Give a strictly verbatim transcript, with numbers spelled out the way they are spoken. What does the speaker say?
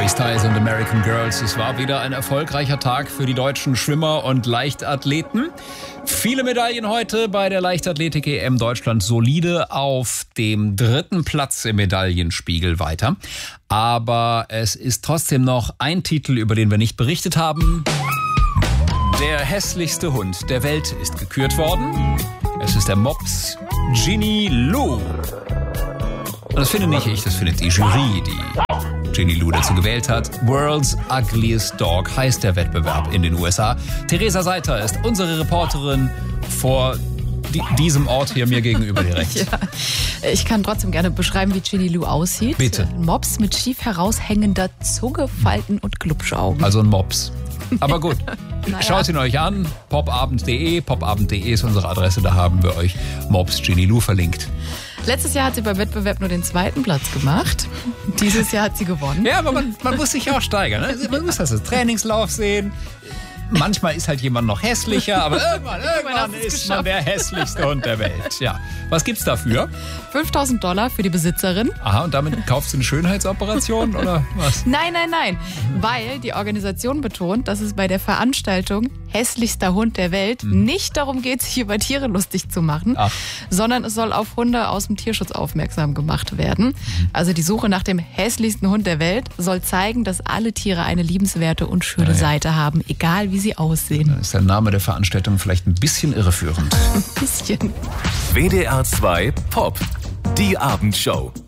Harry Styles und American Girls. Es war wieder ein erfolgreicher Tag für die deutschen Schwimmer und Leichtathleten. Viele Medaillen heute bei der Leichtathletik-E M. Deutschland solide auf dem dritten Platz im Medaillenspiegel weiter. Aber es ist trotzdem noch ein Titel, über den wir nicht berichtet haben. Der hässlichste Hund der Welt ist gekürt worden. Es ist der Mops Ginny Lou. Und das finde nicht ich, das findet die Jury, die Ginny Lou dazu gewählt hat. World's Ugliest Dog heißt der Wettbewerb in den U S A. Theresa Seiter ist unsere Reporterin vor di- diesem Ort hier mir gegenüber direkt. Ja. Ich kann trotzdem gerne beschreiben, wie Ginny Lou aussieht. Bitte. Ein Mops mit schief heraushängender Zunge, Falten und Glubschaugen. Also ein Mops. Aber gut, Naja. Schaut ihn euch an. popabend punkt de. popabend punkt de ist unsere Adresse. Da haben wir euch Mops Ginny Lou verlinkt. Letztes Jahr hat sie beim Wettbewerb nur den zweiten Platz gemacht. Dieses Jahr hat sie gewonnen. Ja, aber man, man muss sich auch steigern. Ne? Man muss das als Trainingslauf sehen. Manchmal ist halt jemand noch hässlicher, aber irgendwann, irgendwann hast du es ist man der hässlichste Hund der Welt. Ja. Was gibt's dafür? fünftausend Dollar für die Besitzerin. Aha, und damit kauft sie eine Schönheitsoperation oder was? Nein, nein, nein. Weil die Organisation betont, dass es bei der Veranstaltung hässlichster Hund der Welt Mhm. nicht darum geht, sich über Tiere lustig zu machen, Ach. sondern es soll auf Hunde aus dem Tierschutz aufmerksam gemacht werden. Also die Suche nach dem hässlichsten Hund der Welt soll zeigen, dass alle Tiere eine liebenswerte und schöne Ah, ja. Seite haben, egal wie sie aussehen. Dann ist der Name der Veranstaltung vielleicht ein bisschen irreführend. Ein bisschen. W D R zwei Pop. Die Abendshow.